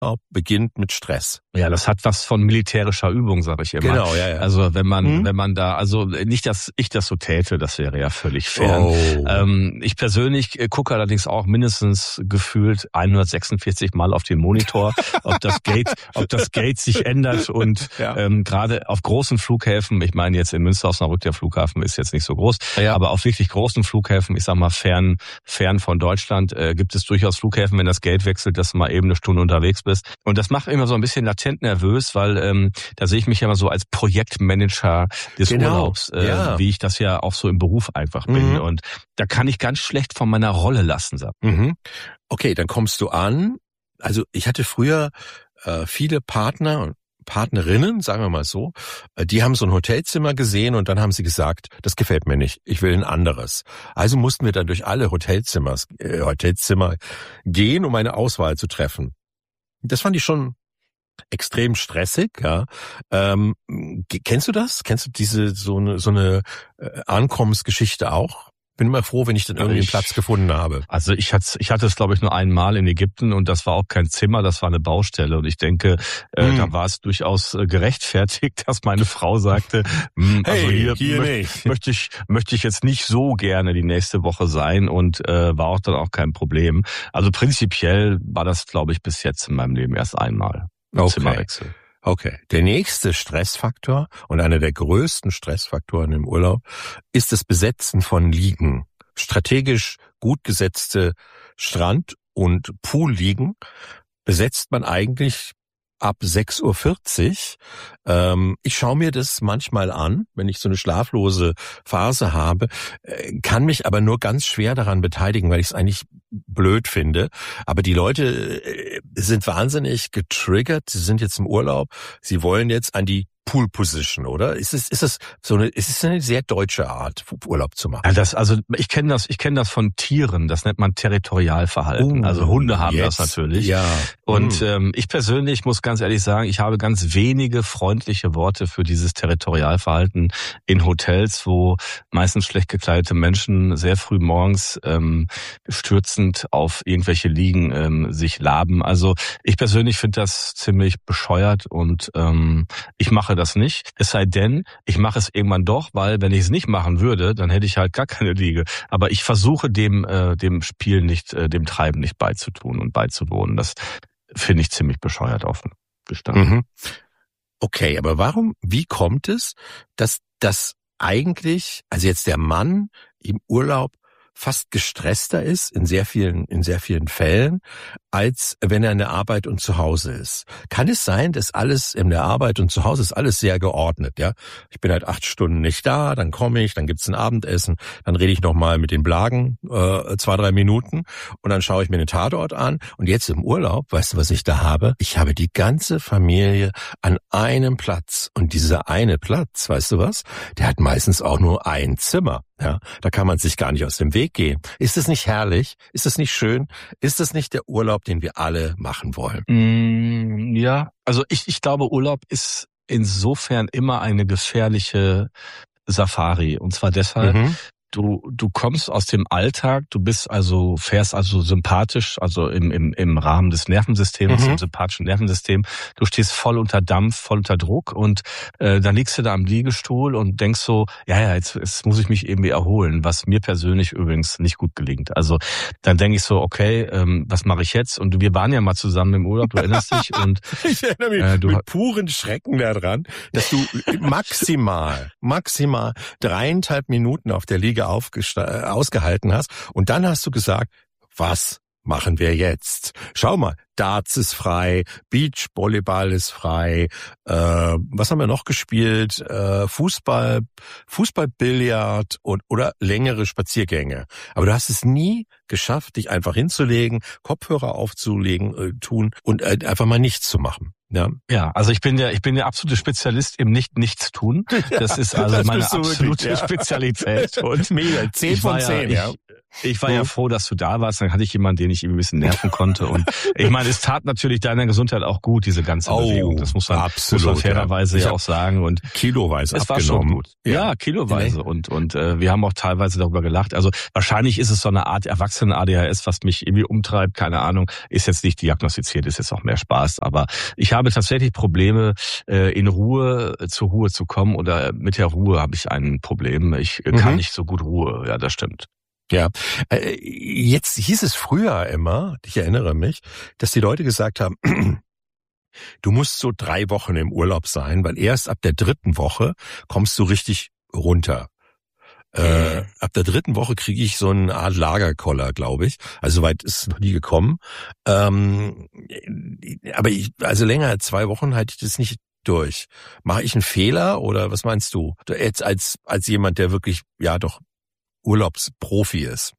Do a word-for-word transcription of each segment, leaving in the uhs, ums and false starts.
beginnt mit Stress. Ja, das hat was von militärischer Übung, sage ich immer. Genau, ja, ja. Also wenn man, hm? wenn man da, also nicht, dass ich das so täte, das wäre ja völlig fern. Oh. Ähm, ich persönlich gucke allerdings auch mindestens gefühlt hundertsechsundvierzig Mal auf den Monitor, ob das Gate, ob das Gate sich ändert und ja. ähm, gerade auf großen Flughäfen, ich meine jetzt in Münster Osnabrück, der Flughafen ist jetzt nicht so groß, ja. aber auf wirklich großen Flughäfen, ich sag mal fern, fern von Deutschland, äh, gibt es durchaus Flughäfen, wenn das Gate wechselt, dass du mal eben eine Stunde unterwegs bist. Und das macht immer so ein bisschen latent nervös, weil ähm, da sehe ich mich ja immer so als Projektmanager des genau. Urlaubs, äh, ja. wie ich das ja auch so im Beruf einfach bin. Mhm. Und da kann ich ganz schlecht von meiner Rolle lassen. Mhm. Okay, dann kommst du an. Also ich hatte früher äh, viele Partner und Partnerinnen, sagen wir mal so, die haben so ein Hotelzimmer gesehen und dann haben sie gesagt, das gefällt mir nicht, ich will ein anderes. Also mussten wir dann durch alle Hotelzimmers, äh, Hotelzimmer gehen, um eine Auswahl zu treffen. Das fand ich schon extrem stressig, ja. Ähm, kennst du das? Kennst du diese so eine so eine äh, Ankommensgeschichte auch? Bin immer froh, wenn ich dann irgendwie einen Platz gefunden habe. Also ich hatte, ich hatte es, glaube ich, nur einmal in Ägypten und das war auch kein Zimmer, das war eine Baustelle. Und ich denke, äh, hm. da war es durchaus äh, gerechtfertigt, dass meine Frau sagte, also hey, hier, hier möchte, nicht. möchte ich möchte ich jetzt nicht so gerne die nächste Woche sein und äh, war auch dann auch kein Problem. Also prinzipiell war das, glaube ich, bis jetzt in meinem Leben erst einmal ein okay. Zimmerwechsel. Okay. Der nächste Stressfaktor und einer der größten Stressfaktoren im Urlaub ist das Besetzen von Liegen. Strategisch gut gesetzte Strand- und Poolliegen besetzt man eigentlich ab sechs Uhr vierzig. Ähm, ich schaue mir das manchmal an, wenn ich so eine schlaflose Phase habe, äh, kann mich aber nur ganz schwer daran beteiligen, weil ich es eigentlich blöd finde. Aber die Leute äh, sind wahnsinnig getriggert. Sie sind jetzt im Urlaub. Sie wollen jetzt an die Pool Position, oder? Ist es, ist es so eine, ist es eine sehr deutsche Art, Urlaub zu machen? Ja, das, also ich kenne das, ich kenne das von Tieren. Das nennt man Territorialverhalten. Oh, also Hunde haben jetzt, das natürlich. Ja. Und hm. ähm, ich persönlich muss ganz ehrlich sagen, ich habe ganz wenige freundliche Worte für dieses Territorialverhalten in Hotels, wo meistens schlecht gekleidete Menschen sehr früh morgens ähm, stürzend auf irgendwelche Liegen ähm, sich laben. Also ich persönlich finde das ziemlich bescheuert und ähm, ich mache das nicht. Es sei denn, ich mache es irgendwann doch, weil wenn ich es nicht machen würde, dann hätte ich halt gar keine Liege. Aber ich versuche dem äh, dem Spiel nicht, äh, dem Treiben nicht beizutun und beizuwohnen. Das finde ich ziemlich bescheuert offen gestanden. Mhm. Okay, aber warum, wie kommt es, dass das eigentlich, also jetzt der Mann im Urlaub fast gestresster ist in sehr vielen, in sehr vielen Fällen, als wenn er in der Arbeit und zu Hause ist. Kann es sein, dass alles in der Arbeit und zu Hause ist alles sehr geordnet, ja? Ich bin halt acht Stunden nicht da, dann komme ich, dann gibt's ein Abendessen, dann rede ich nochmal mit den Blagen äh, zwei, drei Minuten und dann schaue ich mir den Tatort an. Und jetzt im Urlaub, weißt du, was ich da habe? Ich habe die ganze Familie an einem Platz. Und dieser eine Platz, weißt du was? Der hat meistens auch nur ein Zimmer. Ja, da kann man sich gar nicht aus dem Weg gehen. Ist es nicht herrlich? Ist es nicht schön? Ist es nicht der Urlaub, den wir alle machen wollen? Mm, ja, also ich, ich glaube, Urlaub ist insofern immer eine gefährliche Safari. Und zwar deshalb, Mhm. Du, du kommst aus dem Alltag, du bist also, fährst also sympathisch, also im, im, im Rahmen des Nervensystems, Mhm. im sympathischen Nervensystem. Du stehst voll unter Dampf, voll unter Druck und äh, dann liegst du da am Liegestuhl und denkst so, ja, ja, jetzt, jetzt muss ich mich irgendwie erholen, was mir persönlich übrigens nicht gut gelingt. Also dann denke ich so, okay, ähm, was mache ich jetzt? Und wir waren ja mal zusammen im Urlaub, du erinnerst dich. Und ich erinnere mich äh, du, mit puren Schrecken daran, dass du maximal, maximal dreieinhalb Minuten auf der Liege Aufgesta- ausgehalten hast und dann hast du gesagt, was machen wir jetzt? Schau mal, Darts ist frei, Beachvolleyball ist frei, äh, was haben wir noch gespielt? Äh, Fußball, Fußballbillard und oder längere Spaziergänge. Aber du hast es nie geschafft, dich einfach hinzulegen, Kopfhörer aufzulegen, äh, tun und äh, einfach mal nichts zu machen. Ja. Ja, also ich bin ja, ich bin der absolute Spezialist im Nicht-Nichts-Tun. Das ist also das meine bist du absolute wirklich, ja. Spezialität. Und mega, zehn von zehn, ja, ja. Ich, Ich war ja froh, dass du da warst. Dann hatte ich jemanden, den ich irgendwie ein bisschen nerven konnte. Und ich meine, es tat natürlich deiner Gesundheit auch gut, diese ganze Oh, Bewegung. Das muss man, absolut, muss man fairerweise ja. ja Ich auch sagen. Und kiloweise es war abgenommen. schon gut. Ja, ja kiloweise. Nee. Und und äh, wir haben auch teilweise darüber gelacht. Also wahrscheinlich ist es so eine Art Erwachsenen-A D H S, was mich irgendwie umtreibt. Keine Ahnung. Ist jetzt nicht diagnostiziert, ist jetzt auch mehr Spaß. Aber ich habe tatsächlich Probleme, äh, in Ruhe äh, zur Ruhe zu kommen. Oder mit der Ruhe habe ich ein Problem. Ich äh, kann Mhm. nicht so gut Ruhe. Ja, das stimmt. Ja, äh, jetzt hieß es früher immer, ich erinnere mich, dass die Leute gesagt haben, du musst so drei Wochen im Urlaub sein, weil erst ab der dritten Woche kommst du richtig runter. Äh, ab der dritten Woche kriege ich so eine Art Lagerkoller, glaube ich. Also soweit ist es noch nie gekommen. Ähm, aber ich, also länger als zwei Wochen halte ich das nicht durch. Mache ich einen Fehler oder was meinst du? Jetzt als als jemand, der wirklich, ja doch, Urlaubsprofi ist.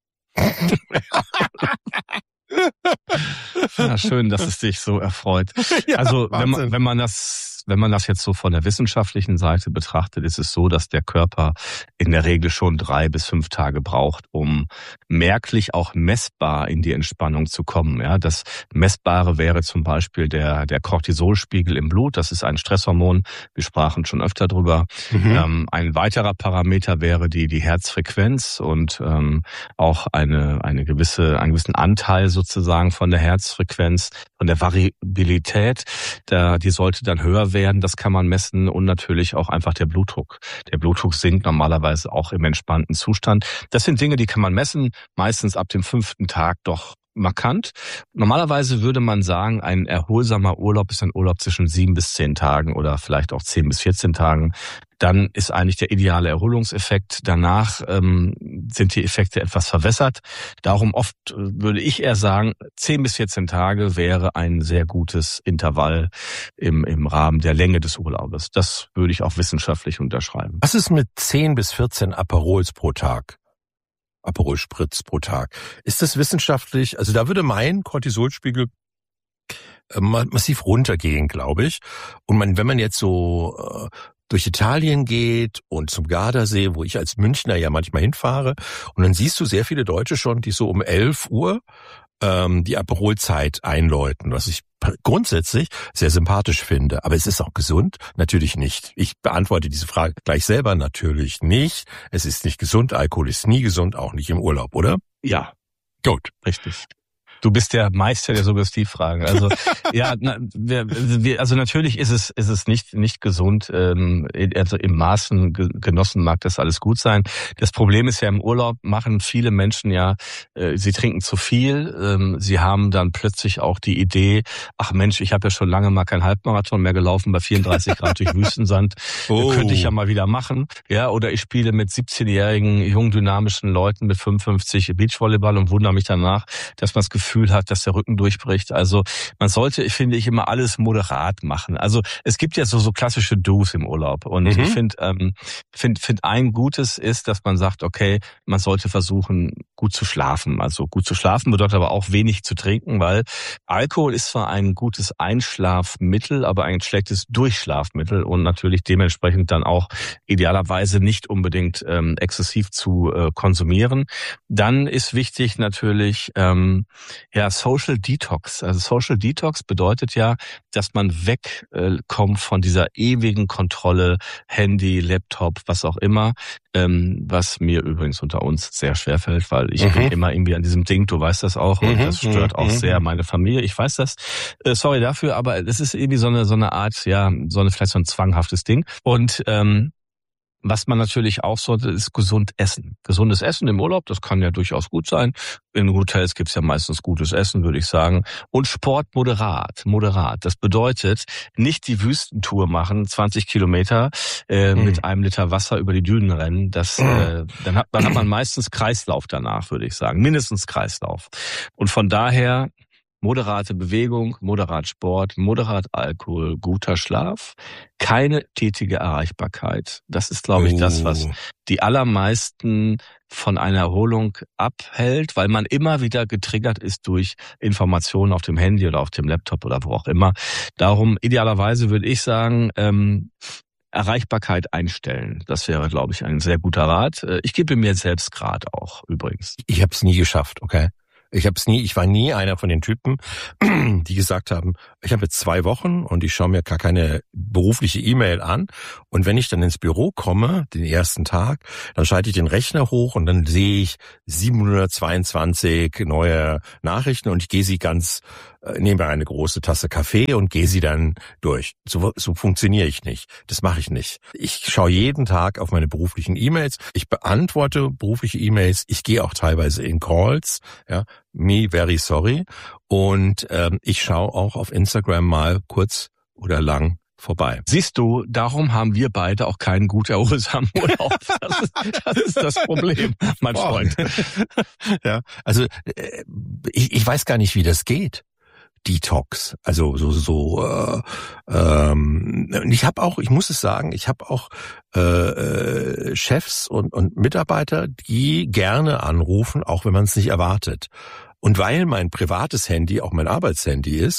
Ja, schön, dass es dich so erfreut. Ja, also wenn man, Wahnsinn. wenn man das, wenn man das jetzt so von der wissenschaftlichen Seite betrachtet, ist es so, dass der Körper in der Regel schon drei bis fünf Tage braucht, um merklich auch messbar in die Entspannung zu kommen. Ja, das Messbare wäre zum Beispiel der der Cortisolspiegel im Blut. Das ist ein Stresshormon. Wir sprachen schon öfter drüber. Mhm. Ähm, ein weiterer Parameter wäre die die Herzfrequenz und ähm, auch eine eine gewisse einen gewissen Anteil sozusagen von der Herzfrequenz, von der Variabilität. Da die sollte dann höher werden. Das kann man messen und natürlich auch einfach der Blutdruck. Der Blutdruck sinkt normalerweise auch im entspannten Zustand. Das sind Dinge, die kann man messen. Meistens ab dem fünften Tag doch markant. Normalerweise würde man sagen, ein erholsamer Urlaub ist ein Urlaub zwischen sieben bis zehn Tagen oder vielleicht auch zehn bis vierzehn Tagen. Dann ist eigentlich der ideale Erholungseffekt. Danach ähm, sind die Effekte etwas verwässert. Darum oft äh, würde ich eher sagen, zehn bis vierzehn Tage wäre ein sehr gutes Intervall im, im Rahmen der Länge des Urlaubes. Das würde ich auch wissenschaftlich unterschreiben. Was ist mit zehn bis vierzehn Aperols pro Tag? Aperol Spritz pro Tag. Ist das wissenschaftlich? Also da würde mein Cortisolspiegel äh, massiv runtergehen, glaube ich. Und man, wenn man jetzt so äh, durch Italien geht und zum Gardasee, wo ich als Münchner ja manchmal hinfahre, und dann siehst du sehr viele Deutsche schon, die so um elf Uhr ähm, die Aperolzeit einläuten, was ich grundsätzlich sehr sympathisch finde. Aber es ist auch gesund? Natürlich nicht. Ich beantworte diese Frage gleich selber. Natürlich nicht. Es ist nicht gesund. Alkohol ist nie gesund, auch nicht im Urlaub, oder? Ja, gut. Richtig. Du bist der Meister der Suggestivfragen. Also ja, na, wir, wir, also natürlich ist es ist es nicht nicht gesund. Ähm, also im Maßen genossen mag das alles gut sein. Das Problem ist ja, im Urlaub machen viele Menschen ja, äh, sie trinken zu viel. Ähm, sie haben dann plötzlich auch die Idee, ach Mensch, ich habe ja schon lange mal keinen Halbmarathon mehr gelaufen bei vierunddreißig Grad durch Wüstensand. Oh. Könnte ich ja mal wieder machen. Ja, oder ich spiele mit siebzehnjährigen jung dynamischen Leuten mit fünfundfünfzig Beachvolleyball und wundere mich danach, dass man das Gefühl hat, dass der Rücken durchbricht. Also man sollte, finde ich, immer alles moderat machen. Also es gibt ja so so klassische Do's im Urlaub und mhm. ich finde, ähm, finde, finde ein Gutes ist, dass man sagt, okay, man sollte versuchen, gut zu schlafen. Also gut zu schlafen bedeutet aber auch wenig zu trinken, weil Alkohol ist zwar ein gutes Einschlafmittel, aber ein schlechtes Durchschlafmittel und natürlich dementsprechend dann auch idealerweise nicht unbedingt ähm, exzessiv zu äh, konsumieren. Dann ist wichtig natürlich ähm, ja Social Detox. Also Social Detox bedeutet ja, dass man wegkommt äh, von dieser ewigen Kontrolle, Handy, Laptop, was auch immer, ähm, was mir übrigens unter uns sehr schwer fällt, weil ich mhm. bin immer irgendwie an diesem Ding, du weißt das auch, und mhm. das stört auch mhm. sehr meine Familie. Ich weiß das, äh, sorry dafür, aber es ist irgendwie so eine so eine Art, ja, so eine vielleicht so ein zwanghaftes Ding. Und ähm, was man natürlich auch sollte, ist gesund essen. Gesundes Essen im Urlaub, das kann ja durchaus gut sein. In Hotels gibt's ja meistens gutes Essen, würde ich sagen. Und Sport moderat, moderat. Das bedeutet, nicht die Wüstentour machen, zwanzig Kilometer äh, mhm. mit einem Liter Wasser über die Dünen rennen. Das, äh, dann hat, dann hat man meistens Kreislauf danach, würde ich sagen. Mindestens Kreislauf. Und von daher moderate Bewegung, moderat Sport, moderat Alkohol, guter Schlaf, keine tätige Erreichbarkeit. Das ist, glaube ich, oh. das, was die allermeisten von einer Erholung abhält, weil man immer wieder getriggert ist durch Informationen auf dem Handy oder auf dem Laptop oder wo auch immer. Darum, idealerweise würde ich sagen, ähm, Erreichbarkeit einstellen. Das wäre, glaube ich, ein sehr guter Rat. Ich gebe mir selbst Grad auch übrigens. Ich habe es nie geschafft, okay? Ich habe es nie, ich war nie einer von den Typen, die gesagt haben, ich habe jetzt zwei Wochen und ich schaue mir gar keine berufliche E-Mail an. Und wenn ich dann ins Büro komme, den ersten Tag, dann schalte ich den Rechner hoch und dann sehe ich siebenhundertzweiundzwanzig neue Nachrichten und ich gehe sie ganz, äh, nehme eine große Tasse Kaffee und gehe sie dann durch. So, so funktioniere ich nicht. Das mache ich nicht. Ich schaue jeden Tag auf meine beruflichen E-Mails. Ich beantworte berufliche E-Mails. Ich gehe auch teilweise in Calls, ja. Me very sorry. Und ähm, ich schaue auch auf Instagram mal kurz oder lang vorbei. Siehst du, darum haben wir beide auch keinen gut erholsamen Urlaub. Das ist, das ist das Problem, mein Freund. Ja, also äh, ich, ich weiß gar nicht, wie das geht. Detox, also so so. Äh, ähm, ich habe auch, ich muss es sagen, ich habe auch äh, äh, Chefs und und Mitarbeiter, die gerne anrufen, auch wenn man es nicht erwartet. Und weil mein privates Handy auch mein Arbeitshandy ist,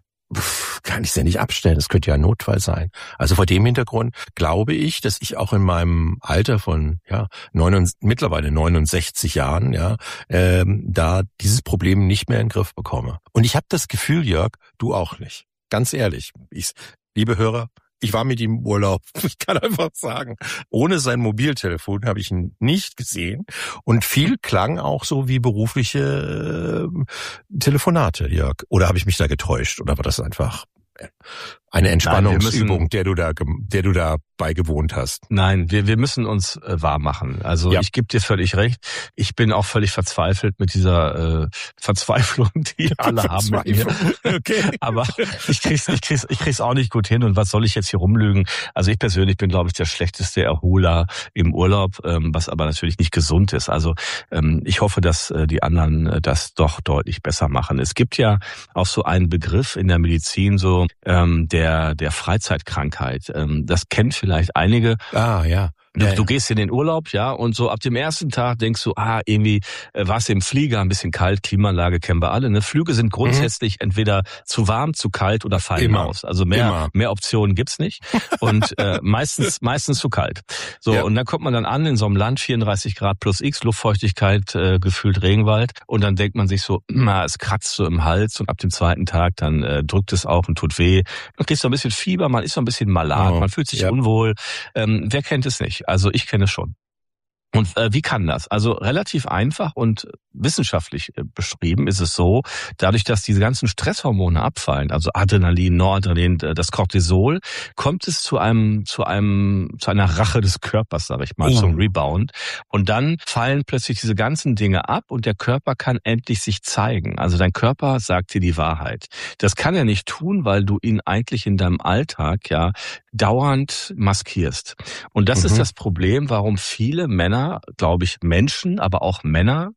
pff, kann ich es ja nicht abstellen. Das könnte ja ein Notfall sein. Also vor dem Hintergrund glaube ich, dass ich auch in meinem Alter von ja neun, mittlerweile neunundsechzig Jahren ja ähm, da dieses Problem nicht mehr in den Griff bekomme. Und ich habe das Gefühl, Jörg, du auch nicht. Ganz ehrlich, ich, liebe Hörer, ich war mit ihm im Urlaub. Ich kann einfach sagen, ohne sein Mobiltelefon habe ich ihn nicht gesehen. Und viel klang auch so wie berufliche äh, Telefonate, Jörg. Oder habe ich mich da getäuscht? Oder war das einfach eine Entspannungsübung, Nein, müssen, der du da, der du da beigewohnt hast? Nein, wir, wir müssen uns äh, wahr machen. Also ja. Ich gebe dir völlig recht. Ich bin auch völlig verzweifelt mit dieser äh, Verzweiflung, die alle haben mit mir. Okay. Aber ich krieg's, ich krieg's, ich krieg's auch nicht gut hin. Und was soll ich jetzt hier rumlügen? Also ich persönlich bin, glaube ich, der schlechteste Erholer im Urlaub, ähm, was aber natürlich nicht gesund ist. Also ähm, ich hoffe, dass äh, die anderen äh, das doch deutlich besser machen. Es gibt ja auch so einen Begriff in der Medizin, so ähm, der der Freizeitkrankheit. Ähm, das kennen vielleicht einige. Ah, ja. Du, ja, ja. du gehst in den Urlaub, ja, und so ab dem ersten Tag denkst du, ah, irgendwie äh, war es im Flieger ein bisschen kalt, Klimaanlage kennen wir alle, ne? Flüge sind grundsätzlich mhm. entweder zu warm, zu kalt oder fallen Immer. aus. Also mehr Immer. mehr Optionen gibt's nicht und äh, meistens meistens zu kalt. So, ja. Und dann kommt man dann an in so einem Land, vierunddreißig Grad plus X, Luftfeuchtigkeit, äh, gefühlt Regenwald, und dann denkt man sich so, na, es kratzt so im Hals, und ab dem zweiten Tag dann äh, drückt es auch und tut weh. Man kriegt so ein bisschen Fieber, man ist so ein bisschen malat, oh. man fühlt sich ja. unwohl. Ähm, wer kennt es nicht? Also ich kenne es schon. Und äh, wie kann das? Also relativ einfach und wissenschaftlich äh, beschrieben ist es so, dadurch, dass diese ganzen Stresshormone abfallen, also Adrenalin, Noradrenalin, das Cortisol, kommt es zu einem zu einem zu einer Rache des Körpers, sage ich mal, oh. zum Rebound. Und dann fallen plötzlich diese ganzen Dinge ab und der Körper kann endlich sich zeigen. Also dein Körper sagt dir die Wahrheit. Das kann er nicht tun, weil du ihn eigentlich in deinem Alltag ja dauernd maskierst. Und das mhm. ist das Problem, warum viele Männer, glaube ich, Menschen, aber auch Männer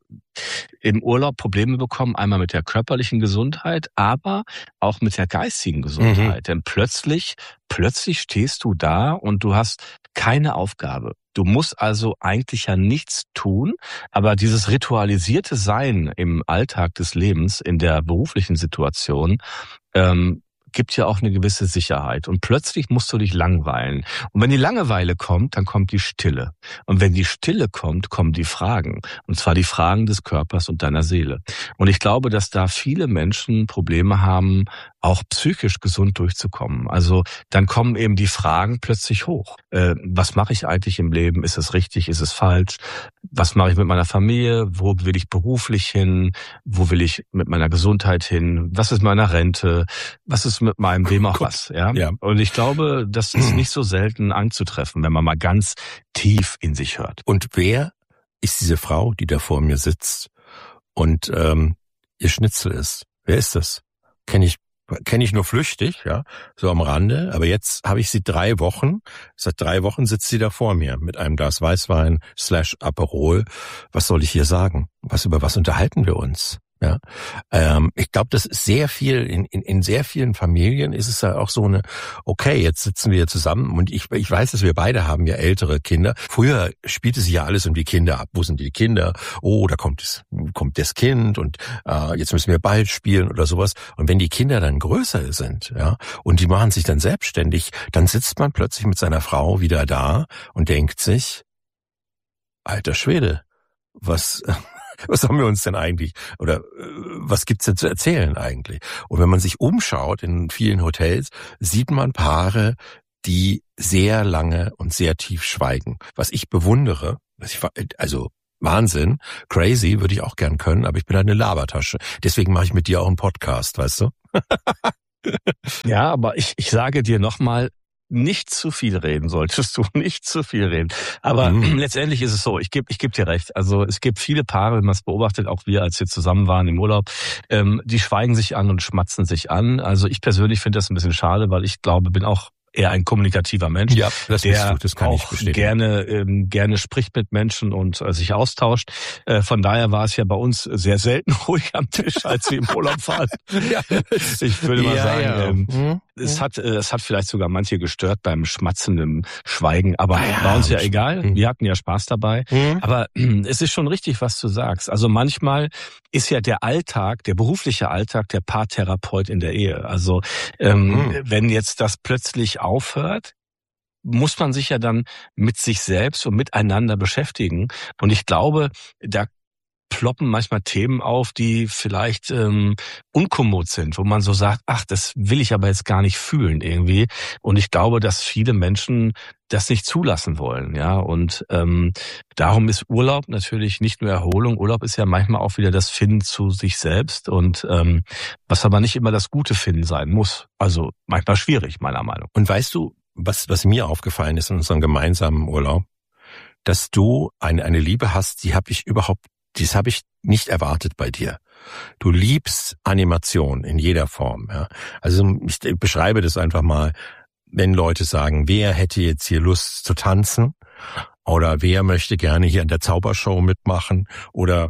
im Urlaub Probleme bekommen, einmal mit der körperlichen Gesundheit, aber auch mit der geistigen Gesundheit. Mhm. Denn plötzlich, plötzlich stehst du da und du hast keine Aufgabe. Du musst also eigentlich ja nichts tun, aber dieses ritualisierte Sein im Alltag des Lebens, in der beruflichen Situation, ähm, gibt ja auch eine gewisse Sicherheit. Und plötzlich musst du dich langweilen. Und wenn die Langeweile kommt, dann kommt die Stille. Und wenn die Stille kommt, kommen die Fragen. Und zwar die Fragen des Körpers und deiner Seele. Und ich glaube, dass da viele Menschen Probleme haben, auch psychisch gesund durchzukommen. Also dann kommen eben die Fragen plötzlich hoch. Äh, was mache ich eigentlich im Leben? Ist es richtig? Ist es falsch? Was mache ich mit meiner Familie? Wo will ich beruflich hin? Wo will ich mit meiner Gesundheit hin? Was ist mit meiner Rente? Was ist mit meinem wem auch was? Ja? ja. Und ich glaube, das ist nicht so selten anzutreffen, wenn man mal ganz tief in sich hört. Und wer ist diese Frau, die da vor mir sitzt und ähm, ihr Schnitzel ist? Wer ist das? Kenne ich Kenne ich nur flüchtig, ja, so am Rande. Aber jetzt habe ich sie drei Wochen, seit drei Wochen sitzt sie da vor mir mit einem Glas Weißwein slash Aperol. Was soll ich hier sagen? Was über was unterhalten wir uns? Ja, ähm, ich glaube, das ist sehr viel, in, in, in sehr vielen Familien ist es ja auch so eine, okay, jetzt sitzen wir zusammen und ich, ich weiß, dass wir beide haben ja ältere Kinder. Früher spielte sich ja alles um die Kinder ab. Wo sind die Kinder? Oh, da kommt es, kommt das Kind und äh, jetzt müssen wir Ball spielen oder sowas. Und wenn die Kinder dann größer sind, ja, und die machen sich dann selbstständig, dann sitzt man plötzlich mit seiner Frau wieder da und denkt sich, alter Schwede, was... Was haben wir uns denn eigentlich, oder äh, was gibt's denn zu erzählen eigentlich? Und wenn man sich umschaut in vielen Hotels, sieht man Paare, die sehr lange und sehr tief schweigen. Was ich bewundere, was ich, also Wahnsinn, crazy, würde ich auch gern können, aber ich bin halt eine Labertasche. Deswegen mache ich mit dir auch einen Podcast, weißt du? Ja, aber ich, ich sage dir nochmal, nicht zu viel reden solltest du, nicht zu viel reden. Aber mhm. letztendlich ist es so, ich gebe ich geb dir recht. Also es gibt viele Paare, wenn man es beobachtet, auch wir, als wir zusammen waren im Urlaub, ähm, die schweigen sich an und schmatzen sich an. Also ich persönlich finde das ein bisschen schade, weil ich glaube, bin auch eher ein kommunikativer Mensch, ja, das der du, das kann auch ich gerne ähm, gerne spricht mit Menschen und äh, sich austauscht. Äh, von daher war es ja bei uns sehr selten ruhig am Tisch, als wir im Urlaub waren. Ja, ich würde mal ja, sagen, ja. Ähm, mhm. es hat äh, es hat vielleicht sogar manche gestört beim schmatzenden Schweigen, aber ja, war uns ja egal. Mhm. Wir hatten ja Spaß dabei. Mhm. Aber äh, es ist schon richtig, was du sagst. Also manchmal ist ja der Alltag, der berufliche Alltag, der Paartherapeut in der Ehe. Also ähm, mhm. wenn jetzt das plötzlich aufhört, muss man sich ja dann mit sich selbst und miteinander beschäftigen. Und ich glaube, da ploppen manchmal Themen auf, die vielleicht ähm, unkommod sind, wo man so sagt, ach, das will ich aber jetzt gar nicht fühlen irgendwie. Und ich glaube, dass viele Menschen das nicht zulassen wollen, ja. Und ähm, darum ist Urlaub natürlich nicht nur Erholung. Urlaub ist ja manchmal auch wieder das Finden zu sich selbst und ähm, was aber nicht immer das gute Finden sein muss. Also manchmal schwierig, meiner Meinung. Und weißt du, was was mir aufgefallen ist in unserem gemeinsamen Urlaub, dass du eine eine Liebe hast, die habe ich überhaupt Das habe ich nicht erwartet bei dir. Du liebst Animation in jeder Form. Ja. Also ich beschreibe das einfach mal, wenn Leute sagen, wer hätte jetzt hier Lust zu tanzen oder wer möchte gerne hier an der Zaubershow mitmachen oder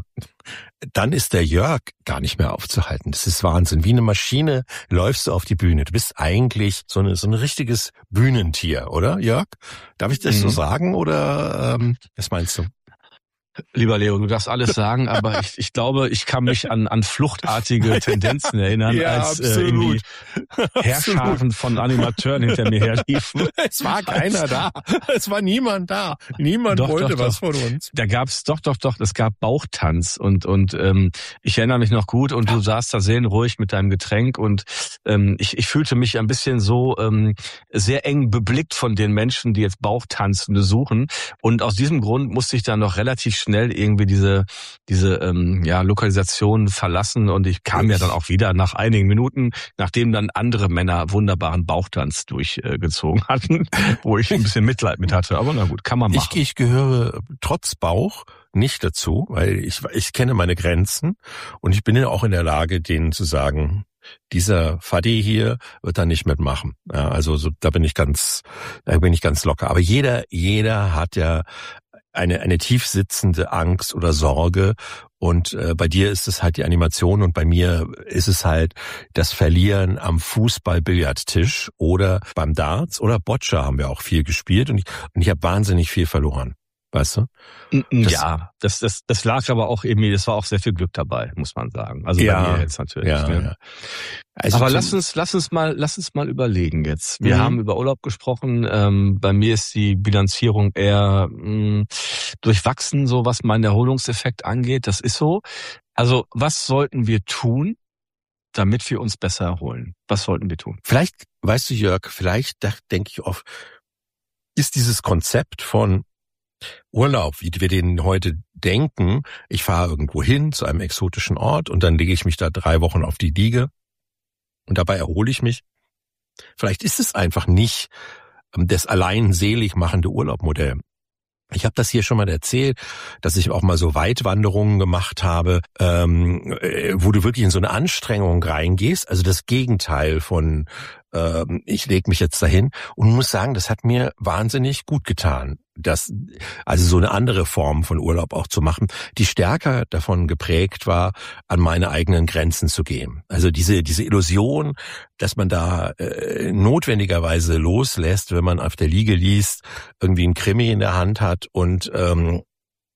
dann ist der Jörg gar nicht mehr aufzuhalten. Das ist Wahnsinn. Wie eine Maschine läufst du auf die Bühne. Du bist eigentlich so, eine, so ein richtiges Bühnentier, oder Jörg? Darf ich das mhm. so sagen oder ähm, was meinst du? Lieber Leo, du darfst alles sagen, aber ich, ich glaube, ich kann mich an, an fluchtartige Tendenzen erinnern, ja, als äh, irgendwie Herrscharen von Animateuren hinter mir herliefen. Es war keiner da. Es war niemand da. Niemand doch, wollte doch, was doch. von uns. Da gab's doch, doch, doch. Es gab Bauchtanz und und ähm, ich erinnere mich noch gut und du saßt da seelenruhig mit deinem Getränk und ähm, ich, ich fühlte mich ein bisschen so ähm, sehr eng beblickt von den Menschen, die jetzt Bauchtanzende suchen und aus diesem Grund musste ich dann noch relativ schnell irgendwie diese diese ähm, ja Lokalisation verlassen und ich kam ja dann auch wieder nach einigen Minuten, nachdem dann andere Männer wunderbaren Bauchtanz durchgezogen äh, hatten, wo ich ein bisschen Mitleid mit hatte. Aber na gut, kann man machen. Ich, ich gehöre trotz Bauch nicht dazu, weil ich ich kenne meine Grenzen und ich bin ja auch in der Lage, denen zu sagen, dieser Fadi hier wird da nicht mitmachen. Ja, also so, da bin ich ganz, da bin ich ganz locker. Aber jeder, jeder hat ja eine eine tief sitzende Angst oder Sorge und äh, bei dir ist es halt die Animation und bei mir ist es halt das Verlieren am Fußball-Billardtisch oder beim Darts oder Boccia haben wir auch viel gespielt und ich, und ich habe wahnsinnig viel verloren. Weißt du? Das, ja, das, das, das lag aber auch irgendwie, das war auch sehr viel Glück dabei, muss man sagen. Also ja, bei mir jetzt natürlich. Ja, ne? ja. Also aber lass uns, lass uns mal, lass uns mal überlegen jetzt. Wir mhm. haben über Urlaub gesprochen. Ähm, bei mir ist die Bilanzierung eher mh, durchwachsen, so was meinen Erholungseffekt angeht. Das ist so. Also was sollten wir tun, damit wir uns besser erholen? Was sollten wir tun? Vielleicht, weißt du, Jörg, vielleicht denke ich oft, ist dieses Konzept von Urlaub, wie wir den heute denken, ich fahre irgendwo hin zu einem exotischen Ort und dann lege ich mich da drei Wochen auf die Liege und dabei erhole ich mich. Vielleicht ist es einfach nicht das allein selig machende Urlaubmodell. Ich habe das hier schon mal erzählt, dass ich auch mal so Weitwanderungen gemacht habe, ähm, wo du wirklich in so eine Anstrengung reingehst, also das Gegenteil von ähm, ich lege mich jetzt dahin und muss sagen, das hat mir wahnsinnig gut getan. Das, also so eine andere Form von Urlaub auch zu machen, die stärker davon geprägt war, an meine eigenen Grenzen zu gehen. Also diese diese Illusion, dass man da äh, notwendigerweise loslässt, wenn man auf der Liege liest, irgendwie ein Krimi in der Hand hat und ähm,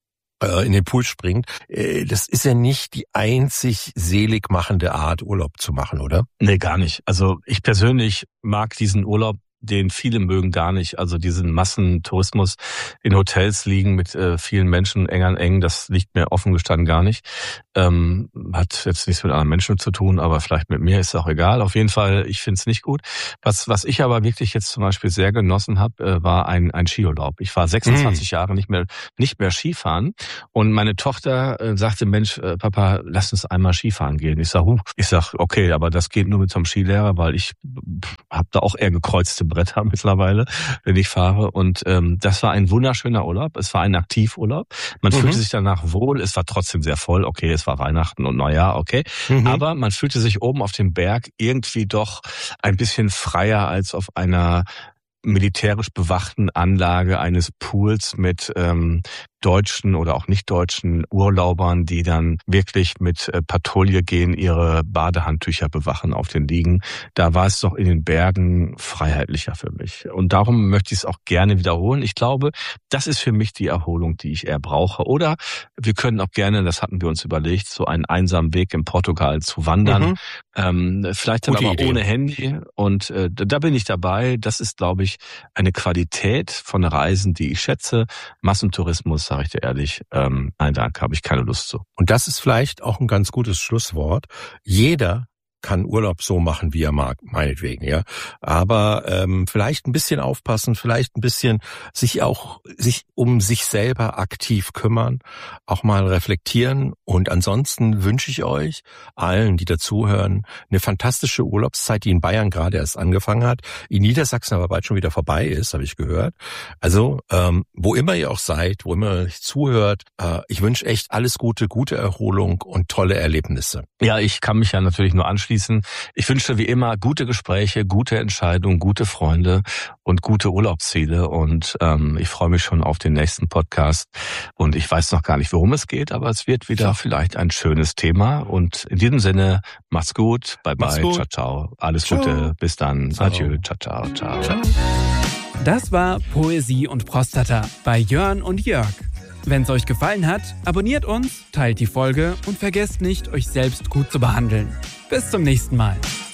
äh, in den Pool springt, äh, das ist ja nicht die einzig selig machende Art, Urlaub zu machen, oder? Nee, gar nicht. Also ich persönlich mag diesen Urlaub, den viele mögen, gar nicht. Also diesen Massentourismus in Hotels liegen mit äh, vielen Menschen eng an eng, das liegt mir offen gestanden gar nicht. Ähm, hat jetzt nichts mit anderen Menschen zu tun, aber vielleicht mit mir ist auch egal. Auf jeden Fall, ich finde es nicht gut. Was was ich aber wirklich jetzt zum Beispiel sehr genossen habe, äh, war ein ein Skiurlaub. Ich war sechsundzwanzig mm. Jahre nicht mehr nicht mehr Skifahren und meine Tochter äh, sagte, Mensch, äh, Papa, lass uns einmal Skifahren gehen. Ich sag, huh. ich sag, okay, aber das geht nur mit so einem Skilehrer, weil ich habe da auch eher gekreuzte Bretter mittlerweile, wenn ich fahre. Und ähm, das war ein wunderschöner Urlaub. Es war ein Aktivurlaub. Man mhm. fühlte sich danach wohl. Es war trotzdem sehr voll. Okay, es war Weihnachten und Neujahr, okay. Mhm. Aber man fühlte sich oben auf dem Berg irgendwie doch ein bisschen freier als auf einer militärisch bewachten Anlage eines Pools mit ähm, deutschen oder auch nicht deutschen Urlaubern, die dann wirklich mit äh, Patrouille gehen, ihre Badehandtücher bewachen auf den Liegen. Da war es doch in den Bergen freiheitlicher für mich. Und darum möchte ich es auch gerne wiederholen. Ich glaube, das ist für mich die Erholung, die ich eher brauche. Oder wir können auch gerne, das hatten wir uns überlegt, so einen einsamen Weg in Portugal zu wandern. Mhm. Ähm, vielleicht dann aber Idee. Ohne Handy. Und äh, da bin ich dabei. Das ist, glaube ich, eine Qualität von Reisen, die ich schätze. Massentourismus, sage ich dir ehrlich, ähm, nein, danke, habe ich keine Lust zu. Und das ist vielleicht auch ein ganz gutes Schlusswort. Jeder kann Urlaub so machen, wie er mag, meinetwegen, ja. Aber ähm, vielleicht ein bisschen aufpassen, vielleicht ein bisschen sich auch sich um sich selber aktiv kümmern, auch mal reflektieren. Und ansonsten wünsche ich euch allen, die dazuhören, eine fantastische Urlaubszeit, die in Bayern gerade erst angefangen hat, in Niedersachsen aber bald schon wieder vorbei ist, habe ich gehört. Also ähm, wo immer ihr auch seid, wo immer ihr euch zuhört, äh, ich wünsche echt alles Gute, gute Erholung und tolle Erlebnisse. Ja, ich kann mich ja natürlich nur anschließen. Ich wünsche wie immer gute Gespräche, gute Entscheidungen, gute Freunde und gute Urlaubsziele. Und ähm, ich freue mich schon auf den nächsten Podcast. Und ich weiß noch gar nicht, worum es geht, aber es wird wieder vielleicht ein schönes Thema. Und in diesem Sinne, macht's gut, bye bye, gut. ciao, ciao. Alles ciao. Gute, bis dann, ciao. Adieu, ciao, ciao, ciao, ciao. Das war Poesie und Prostata bei Jörn und Jörg. Wenn es euch gefallen hat, abonniert uns, teilt die Folge und vergesst nicht, euch selbst gut zu behandeln. Bis zum nächsten Mal.